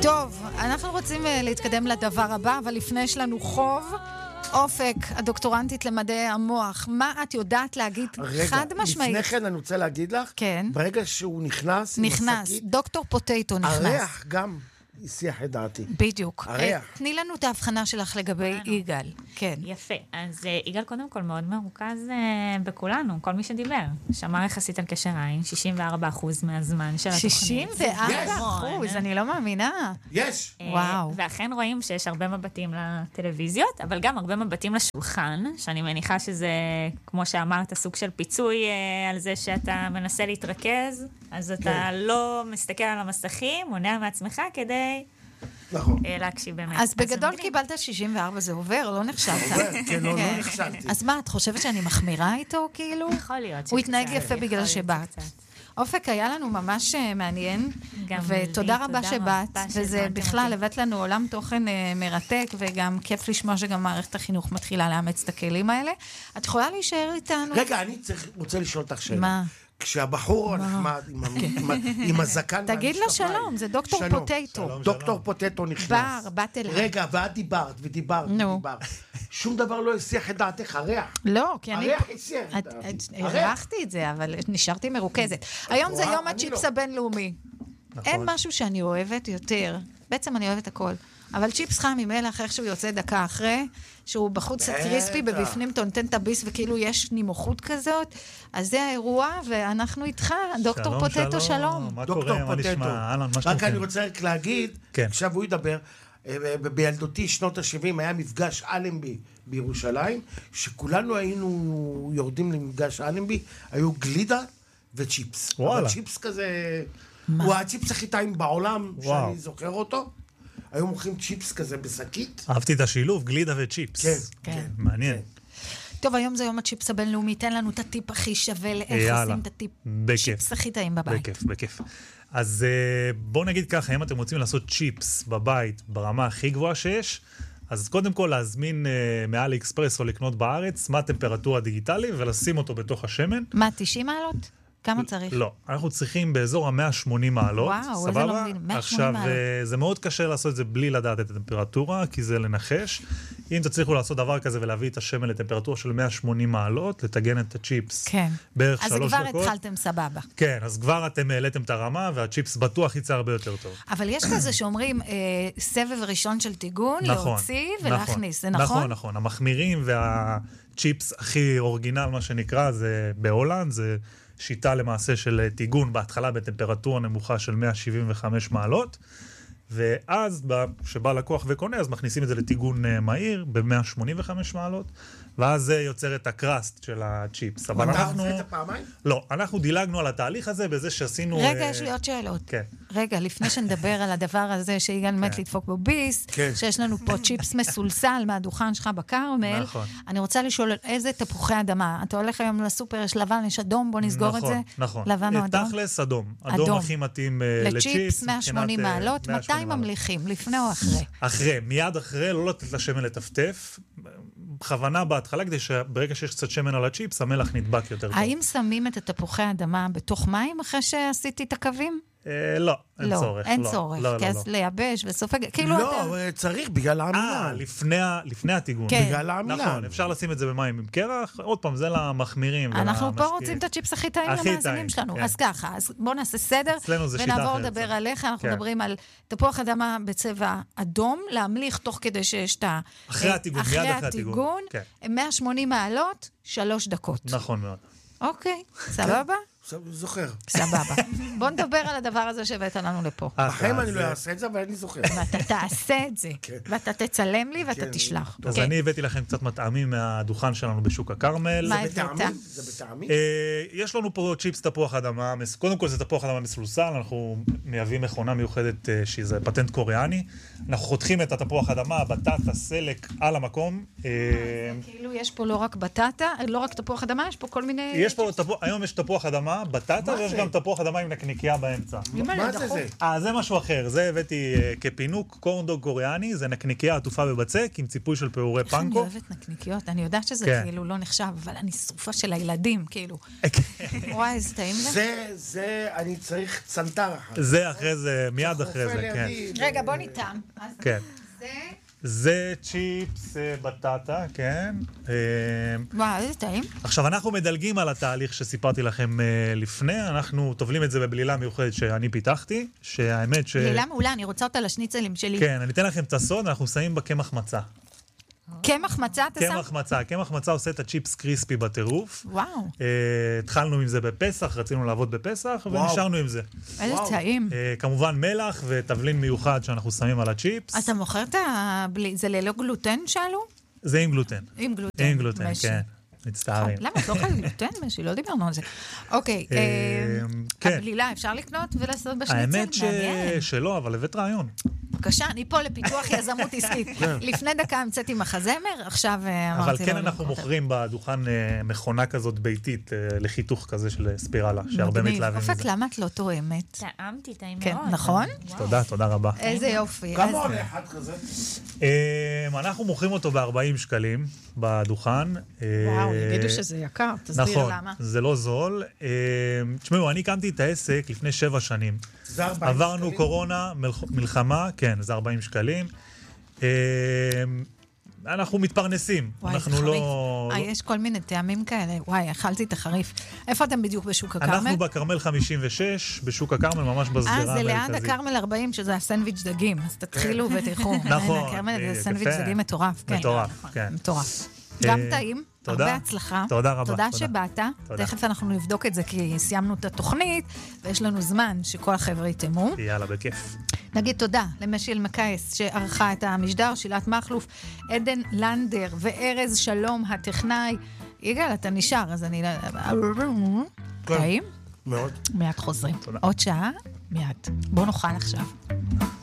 טוב, אנחנו רוצים להתקדם לדבר הבא, אבל לפני יש לנו חוב. אופק, הדוקטורנטית למדעי המוח, מה את יודעת להגיד חד משמעית? לפני כן אני רוצה להגיד לך, כן. ברגע שהוא נכנס, דוקטור פוטטו נכנס. הריח גם הסיח את דעתי. בדיוק. הריח. תני לנו את ההבחנה שלך לגבי יגאל. כן. יפה. אז יגאל קודם כל מאוד מרוכז בכולנו, כל מי שדיבר. שמר יחסית על קשר עין, 64% מהזמן של התוכנית. 64%, אני לא מאמינה. יש. וואו. ואכן רואים שיש הרבה מבטים לטלוויזיות, אבל גם הרבה מבטים לשולחן, שאני מניחה שזה, כמו שאמרת, סוג של פיצוי על זה שאתה מנסה להתרכז, אז אתה לא מסתכל על המסכים, מונע מעצמך כדי להקשיב באמת. אז בגדול קיבלת 64, זה עובר, לא נחשבת. כן, לא נחשבתי. אז מה, את חושבת שאני מחמירה איתו, כאילו? יכול להיות. הוא התנהג יפה בגלל שבאת. אופק, היה לנו ממש מעניין, ותודה רבה שבאת, וזה בכלל, הבאת לנו עולם תוכן מרתק, וגם כיף לשמוע שגם מערכת החינוך מתחילה לאמץ את הכלים האלה. את יכולה להישאר איתנו? רגע, אני רוצה לשאול אותך שאלה. מה? כשהבחור הנחמד עם הזקן... תגיד לה שלום, זה דוקטור פוטטו. דוקטור פוטטו נכנס. באת אליי. רגע, ואת דיברת ודיברת. שום דבר לא הסיח את דעתך, הריח. לא, כי אני... הריח הסיח את דעתך. הריחתי את זה, אבל נשארתי מרוכזת. היום זה יום הצ'יפס הבינלאומי. אין משהו שאני אוהבת יותר. בעצם אני אוהבת הכל. אבל צ'יפס חם עם מלח, איך שהוא יוצא דקה אחרי, שהוא בחוץ קריספי, בבפנים אתה נותן את הביס, וכאילו יש נימוכות כזאת, אז זה האירוע, ואנחנו איתך, דוקטור פוטטו, שלום. מה קורה? מה נשמע? רק אני רוצה רק להגיד, עכשיו הוא ידבר, בילדותי, שנות ה-70, היה מפגש אלנבי בירושלים, שכולנו היינו יורדים למפגש אלנבי, היו גלידה וצ'יפס. אבל צ'יפס כזה, הוא הצ'יפס הכי טעים בעולם, שאני זוכר אותו. היו מוכרים צ'יפס כזה בשקית. אהבתי את השילוב, גלידה וצ'יפס. כן. מעניין. טוב, היום זה יום הצ'יפס הבינלאומי, תן לנו את הטיפ הכי שווה לאיך עושים את הטיפ. צ'יפס הכי טעים בבית. בכיף. אז בואו נגיד ככה, אם אתם רוצים לעשות צ'יפס בבית ברמה הכי גבוהה שיש, אז קודם כל להזמין מאלי אקספרס או לקנות בארץ, מה הטמפרטורה הדיגיטלית, ולשים אותו בתוך השמן. מה, 90 מעלות? כמה צריך? לא, אנחנו צריכים באזור ה-180 מעלות. וואו, איזה לא מבין, 180 מעלות. עכשיו, זה מאוד קשה לעשות את זה בלי לדעת את הטמפרטורה, כי זה לנחש. אם תצליחו לעשות דבר כזה ולהביא את השמן לטמפרטורה של 180 מעלות, לתגן את הצ'יפס בערך 3 דקות. אז כבר התחלתם סבבה. כן, אז כבר אתם העליתם את הרמה, והצ'יפס בטוח יצא הרבה יותר טוב. אבל יש כזה שאומרים, סבב ראשון של טיגון, להוציא ולהכניס, זה נכון? נכון. המחמירים והצ'יפס הכי אורגינל, מה שנקרא, זה בהולנד, זה שיטה למעשה של טיגון בהתחלה בטמפרטורה נמוכה של 175 מעלות, ואז שבא לקוח וקונה, אז מכניסים את זה לטיגון מהיר ב-185 מעלות, ואז זה יוצר את הקראסט של הצ'יפס. אבל אנחנו... עושה את הפעמיים? לא, אנחנו דילגנו על התהליך הזה בזה שעשינו... רגע, יש לי עוד שאלות. כן. רגע, לפני שנדבר על הדבר הזה שיגאל מת לדפוק בו ביס, שיש לנו פה צ'יפס מסולסל מהדוכן שלך בקרמל, אני רוצה לשאול איזה תפוחי אדמה. אתה הולך היום לסופר, יש לבן, יש אדום, בוא נסגור את זה. נכון. לבן או אדום? תכלס אדום. אדום הכי מתאים לצ'יפס. 180 מעלות, מתי ממליכים? לפני או אחרי? אחרי, מיד אחרי, לא לתת לשמן לטפטף. בכוונה בהתחלה, כדי שברגע שיש קצת שמן על הצ'יפס, המלח נדבק יותר טוב. האם שמים את התפוחי האדמה בתוך מים אחרי שעשיתי את הקווים? לא, אין צורך. אין צורך, כי אז לייבש וסופג, כאילו לא, צריך, בגלל העמילה. לפני הטיגון. בגלל העמילה. נכון, אפשר לשים את זה במים עם קרח, עוד פעם, זה למחמירים. אנחנו פה רוצים את הצ'יפס הכי טעים למאזינים שלנו. אז ככה, אז בואו נעשה סדר, ונעבור לדבר עליך, אנחנו מדברים על תפוח אדמה בצבע אדום, להמליך תוך כדי שיש את אחרי הטיגון, מיד אחרי הטיגון. 180 מעלות, 3 דקות. נכון מאוד. אוקיי, סבבה? זוכר. סבבה. בוא נדבר על הדבר הזה שהבאת לנו לפה. בחיים אני לא אעשה את זה, אבל אני זוכר. ואתה תעשה את זה, ואתה תצלם לי ואתה תשלח. אז אני הבאתי לכם קצת מטעמים מהדוכן שלנו בשוק הכרמל. מה הבאת? זה בטעמים? יש לנו פה צ'יפס תפוח אדמה, קודם כל זה תפוח אדמה מסולסל, אנחנו מייבאים מכונה מיוחדת שזה פטנט קוריאני. אנחנו חותכים את התפוח אדמה, בטטה, סלק על המקום. זה כאילו כאילו יש פה לא רק בטטה, לא רק תפוח אדמה, יש פה כל מיני... היום יש תפוח אדמה, בטטה, ויש גם תפוח אדמה עם נקניקיה באמצע. מה זה זה? זה משהו אחר. זה הבאתי כפינוק קורנדוג קוריאני, זה נקניקיה עטופה בבצק עם ציפוי של פירורי פנקו. אני אוהבת נקניקיות, אני יודעת שזה כאילו לא נחשב, אבל אני שרופה של הילדים, כאילו. וואי, זה טעים זה? זה, אני צריך צנטר אחר. זה אחרי זה, מיד אחרי זה, כן. רגע, בוא ניתם. כן. זה צ'יפס בטטה, כן. וואו, איזה טעים. עכשיו, אנחנו מדלגים על התהליך שסיפרתי לכם לפני, אנחנו טובלים את זה בבלילה מיוחדת שאני פיתחתי, שהאמת ש... בלילה מעולה, אני רוצה אותה לשניצלים שלי. כן, אני אתן לכם את הסוד, אנחנו שמים בה קמח מצה. קמח מצה אתה שם? קמח מצה עושה את הצ'יפס קריספי בטירוף. וואו. התחלנו עם זה בפסח, רצינו לעבוד בפסח, ונשארנו עם זה. איזה טעים. כמובן מלח ותבלין מיוחד שאנחנו שמים על הצ'יפס. אתה מוכר את זה ללא גלוטן שאלו? זה עם גלוטן. עם גלוטן. עם גלוטן, כן. מצטערים. למה? את לא אוכלת גלוטן? משהו, לא דיברנו על זה. אוקיי, הבלילה אפשר לקנות ולעשות בשניצל? האמת שלא, אבל הבאת רעיון. בבקשה, אני פה לפיתוח יזמות עסקית. לפני דקה המצאתי מחזמר, עכשיו אמרתי לו... אבל כן אנחנו מוכרים בדוכן מכונה כזאת ביתית, לחיתוך כזה של ספירלה, שהרבה מתלהבים מזה. אופק, למה את לא תואמת? טעמתי, טעים כן, מאוד. נכון? תודה רבה. איזה יופי. כמה עולה אחד כזה? אנחנו מוכרים אותו ב-40 שקלים בדוכן. וואו, יגידו שזה יקר, תסביר למה. נכון, זה לא זול. תשמעו, אני הקמתי את העסק לפני 7 שנים. עברנו קורונה, מלחמה, כן, זה 40 שקלים. אנחנו מתפרנסים. וואי, זה חריף. יש כל מיני טעמים כאלה. וואי, אכלתי את החריף. איפה אתם בדיוק בשוק הכרמל? אנחנו בכרמל 56, בשוק הכרמל, ממש בסדרה המרכזית. זה ליד הכרמל 40, שזה הסנדוויץ' דגים. אז תתחילו ותלכו. נכון. הכרמל זה סנדוויץ' דגים מטורף. מטורף, כן. מטורף. גם טעים. הרבה הצלחה. תודה רבה. תודה שבאת. תכף אנחנו נבדוק את זה, כי סיימנו את התוכנית, ויש לנו זמן שכל החבר'ה יתאמו. יאללה, בכיף. נגיד תודה למשיל מקייס, שערכה את המשדר, שילת מחלוף, עדן לנדר וארז שלום, הטכנאי. יגאל, אתה נשאר, אז אני... טעים? מאוד. מיד חוזרים. עוד שעה, מיד. בוא נאכל עכשיו.